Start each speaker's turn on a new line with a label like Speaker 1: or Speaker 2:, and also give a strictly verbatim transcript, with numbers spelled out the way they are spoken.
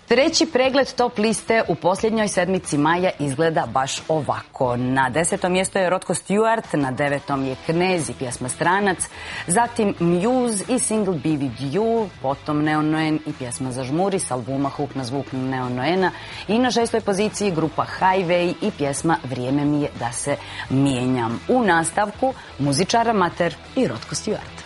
Speaker 1: Treći pregled top liste u posljednjoj sedmici maja izgleda baš ovako. Na desetom mjestu je Rotko Stewart, na devetom je Knez i pjesma Stranac, zatim Muse i single Be With You, potom Neon Noen i pjesma Zažmuri s albuma Huk na zvuk Neon Noena i na šestoj poziciji grupa Highway i pjesma Vrijeme mi je da se mijenjam. U nastavku muzičar amater i Rotko Stewart.